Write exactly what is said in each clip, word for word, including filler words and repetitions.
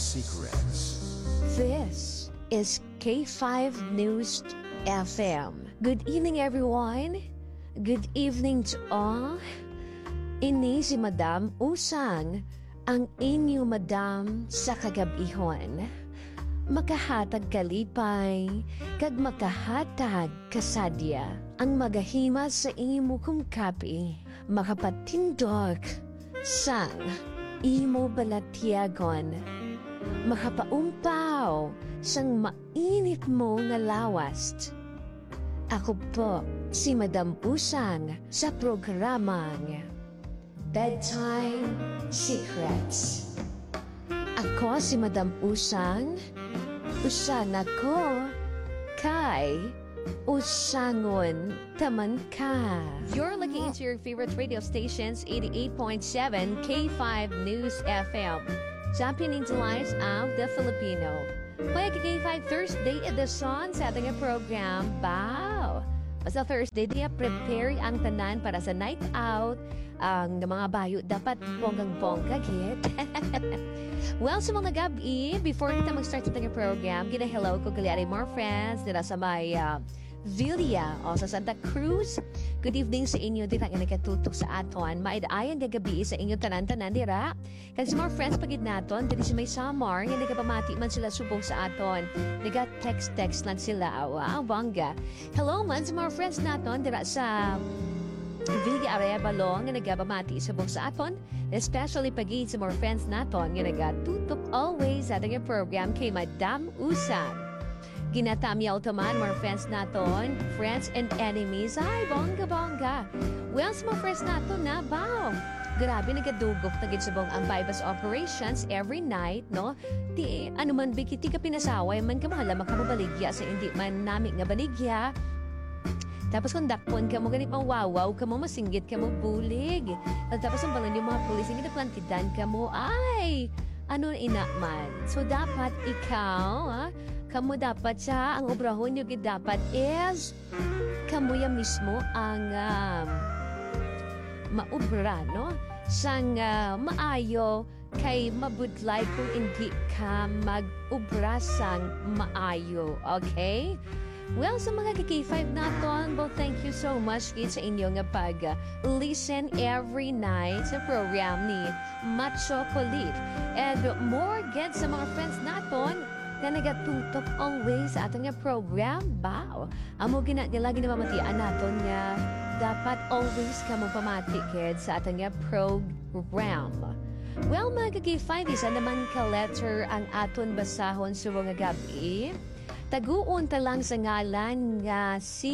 Secrets. This is K five News F M. Good evening, everyone. Good evening to all. Ini si Madam Usang, ang inyo Madam sa kagabihon. Makahatag kalipay, kag makahatag kasadya. Ang magahima sa imo kong kapi, makapatindog sang imo balatyagon. Makapaumpaw sang mainit mo nga lawast. Ako po si Madam Usang sa programang Bedtime Secrets. Ako si Madam Usang, usang ako kay Usangon taman ka. You're looking into your favorite radio stations, eighty-eight point seven K five News F M. Championing the lives of the Filipino. Kaya K five Thursday edition sa ating program. Wow! Basta Thursday, di prepare ang tanan para sa night out. Ang mga bayo dapat bonggang-bongga, git. Well, sa mga gabi, before kita mag-start sa ating program, gina-hello ko gali more friends dira sa may uh, Villa o sa Santa Cruz. Good evening sa inyo dira nga nakatutok sa aton. Maid-ayan nga gabi sa inyo tanan-tanan dira. Kasi more friends pagid naton diri sa may Samar nga nagapamati man sila subong sa aton. Naga text-text lang sila. Wow, bangga. Hello man sa more friends naton dira sa Villa Arevalo nga nagapamati subong sa aton. Especially pagid sa more friends naton nga nagatutok always sa ating program kay Madam Usang. Ginatamyaw taman, more friends naton, friends and enemies. Ay, bongga-bongga. Well, sa mga friends naton na, bow. Grabe, nagadugok na gitsubong ang bypass operations every night, no? Di, ano man, bikiti ka pinasaway, man ka mahala, makababaligya sa hindi man namin nga baligya. Tapos kung dakpon ka mo, ganit mawawaw ka mo, masinggit ka mo, bulig. At tapos ang balan yung mga pulis, hindi na plantidan ka mo, ay, ano ina man. So, dapat ikaw, ha? Kamu dapat sa, ang obrahon nyo dapat is, kamu ya mismo ang um, maubra, no? Sang uh, maayo kay mabudlay kung hindi ka mag-ubra sang maayo, okay? Well, sa mga K five naton, well, thank you so much kid sa inyo nga pag-listen every night sa program ni Macho Colit. And more get sa mga friends naton, na nagatutok always sa ating program. Wow! Amo gina nila ginamamatian naton nga dapat always ka mo pamati kids sa ating program. Well, mga K five, isa naman ka letter ang aton basahon sa mga gabi. Taguon ta lang sa ngalan nga si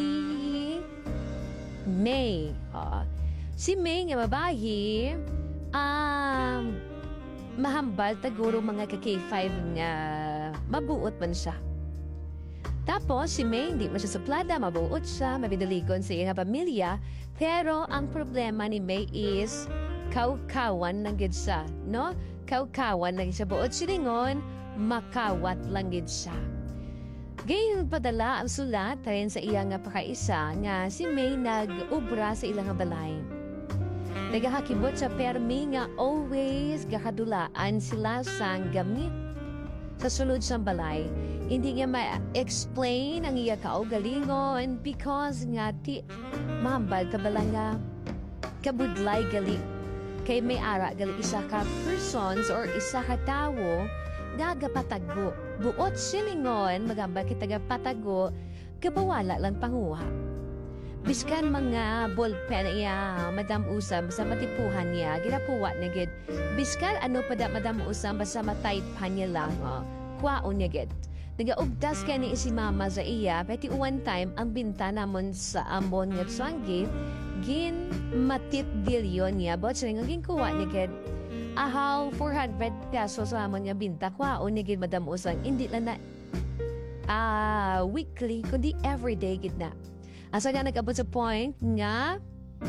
May. Uh, si May nga babae, um, mahambal taguro mga ka-K five nga mabuot man siya. Tapos si May hindi man siya suplada, mabuot siya, mabidaligon sa iyang pamilya, pero ang problema ni May is kaukawan lang gid siya, no? Kaukawan lang siya buot silingon, makawat lang gid siya. Gayon padala ang sulat rin sa iyang pakaisa nga si May nag-ubra sa ilang balay. Nagahakibot sa permi nga always gakadulaan sila sang gamit sa sulod sa balay. Hindi nga ma-explain ang iya kaugalingon because nga ti mahambal ka bala nga kabudlay gali kay may ara gali isa ka persons or isa ka tawo gagapatago. Buot silingon magambal kita gapatago kabawala lang panguha. Biskan mga ballpen iya, Madam Usam, sa matipuhan niya, ginapuwa na gid. Biskan ano pa da Madam Usam, basta matayt pa niya lang, oh. Kwaon niya gid. Nagaugdas ka ni si Mama sa iya, pati one time, ang binta namon sa ambon nga tsanggi, gin matit bilyon niya, but siya nga ginkuha niya gid. Ahaw, four hundred pesos sa amon nga binta, kwaon niya gid Madam Usam, hindi lang na, ah, weekly, kundi everyday gid na. Asa nga nag-abot sa point nga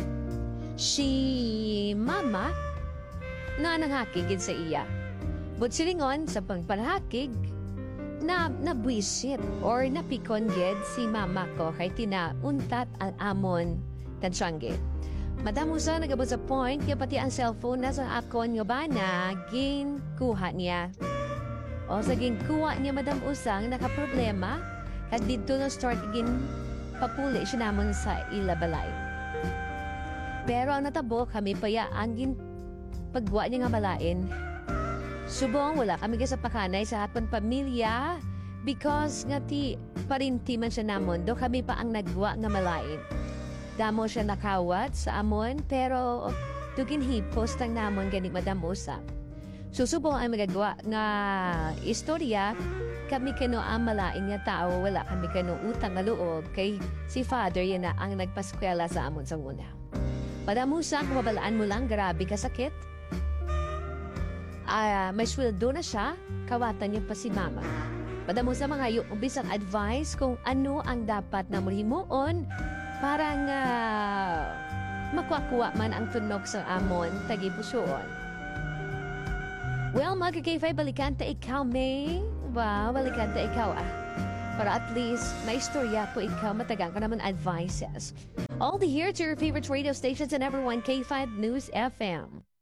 si Mama na nanghakigid sa iya. But silingon sa pagpanhakig na nabwisit or napikon gid si Mama ko kay tinauntat ang amon tansangge. Madam Usa nagabot sa point kaya pati ang cellphone na sa akon nga ba na ginkuha niya. O saging kuha niya Madam Usang nakaproblema at dito na start igin papuli siya namon sa ilabalay. Pero ang natabo kami paya angin pagwa niya nga malain. Subong wala kami sa pakanay sa hapon pamilya because nga ti parinti man siya namon do kami pa ang nagwa nga malain. Damo siya nakawat sa amon pero tugin hipos tang namon gani Madam Usa. Susubong ang magagawa nga istorya kami kano ang malain nga tao wala kami kano utang nga loob kay si Father yan na ang nagpaskwela sa amon sa una. Madam Usa, kung mabalaan mo lang, grabe kasakit. Uh, may sweldo na siya, kawatan niya pa si Mama. Madam Usa, mga yung bisang advice kung ano ang dapat na muhimuon parang uh, makuha-kuha man ang tunok sa amon tagipusoon. Well, mga K five, balikan ta ikaw, May. Wow, balikan ta ikaw ah. Para at least, may istorya po ikaw, matagang ka naman advices. All the here to your favorite radio stations and everyone, K five News F M.